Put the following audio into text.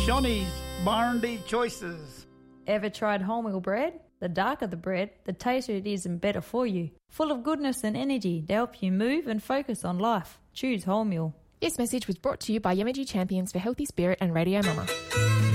Shonny's Barndy Choices. Ever tried wholemeal bread? The darker the bread, the tastier it is and better for you. Full of goodness and energy to help you move and focus on life. Choose wholemeal. This message was brought to you by Yamaji Champions for Healthy Spirit and Radio Mama.